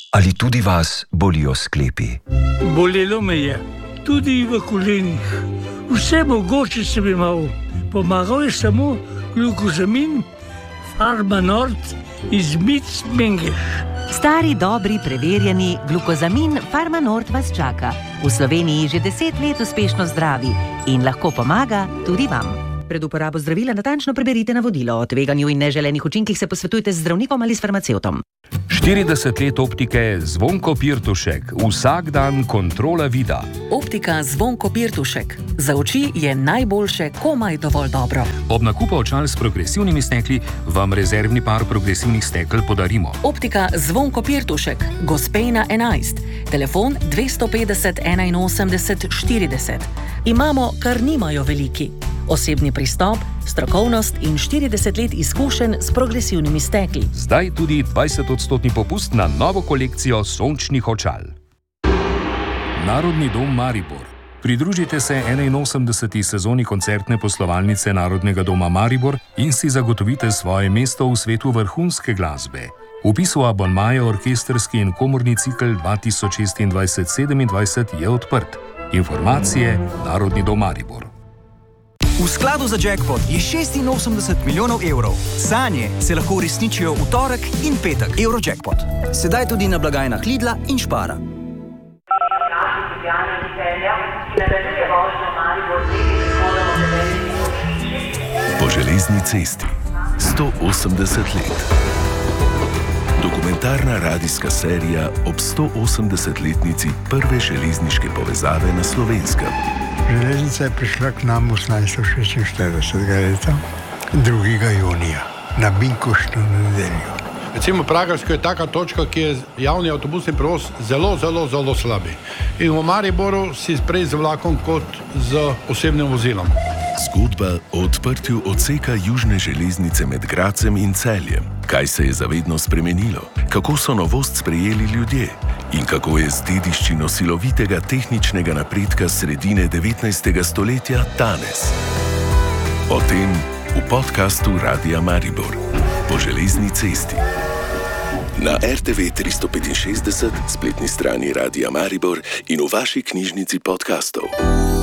Ali tudi vas bolijo sklepi? Bolelo me je, tudi v kolenih. Vse mogoče sem imel. Pomagal je samo glukozamin, Farmanort iz Mengeš. Stari, dobri, preverjeni glukozamin Farmanort vas čaka. V Sloveniji že 10 let uspešno zdravi in lahko pomaga tudi vam. Pred uporabo zdravila natančno preberite navodilo. O tveganju in neželenih učinkih se posvetujte z zdravnikom ali s farmacevtom. 40 let optike Zvonko Pirtušek. Vsak dan kontrola vida. Optika Zvonko Pirtušek. Za oči je najboljše komaj dovolj dobro. Ob nakupu očal s progresivnimi stekli vam rezervni par progresivnih stekel podarimo. Optika Zvonko Pirtušek. Gospejna 11. Telefon 250 81 40. Imamo, kar nimajo veliki. Osebni pristop, strokovnost in 40 let izkušenj s progresivnimi stekli. Zdaj tudi 20% popust na novo kolekcijo sončnih očal. Narodni dom Maribor. Pridružite se 81. sezoni koncertne poslovalnice Narodnega doma Maribor in si zagotovite svoje mesto v svetu vrhunske glasbe. Vpis v abonmaje orkestrski in komorni cikel 2026-27 je odprt. Informacije Narodni dom Maribor. V skladu za jackpot je 86 milijonov evrov. Sanje se lahko uresničijo v torek in petek. Eurojackpot. Sedaj tudi na blagajnah Lidla in Spara. Po železni cesti 180 let. Dokumentarna radijska serija ob 180-letnici prve železniške povezave na Slovenskem. Železnica je prišla k nam 1846. leta, 2. junija, na Binkoštno nedeljo. Recimo Pragersko je taka točka, ki je javni avtobusni prevoz zelo slabi. In v Mariboru si prej z vlakom kot z osebnim vozilom. Zgodba o odprtju odseka južne železnice med Gradcem in Celjem. Kaj se je zavedno spremenilo? Kako so novost sprejeli ljudje? In kako je z dediščino silovitega tehničnega napredka sredine 19. stoletja danes? O tem v podkastu Radia Maribor. Po železni cesti. Na RTV 365, spletni strani Radia Maribor in v vaši knjižnici podkastov.